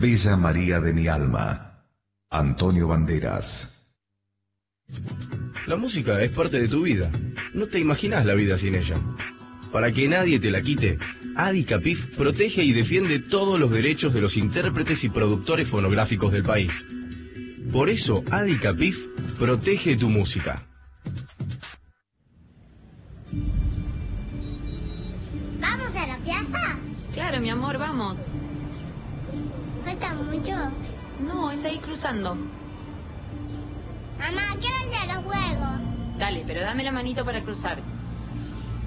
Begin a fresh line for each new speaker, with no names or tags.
Bella María de mi alma. Antonio Banderas.
La música es parte de tu vida. No te imaginas la vida sin ella. Para que nadie te la quite, Adi Capif protege y defiende todos los derechos de los intérpretes y productores fonográficos del país. Por eso, Adi Capif protege tu música.
¿Vamos a la plaza?
Claro, mi amor, vamos.
¿Falta mucho?
No, es ahí cruzando.
Mamá, quiero ir a los juegos.
Dale, pero dame la manito para cruzar.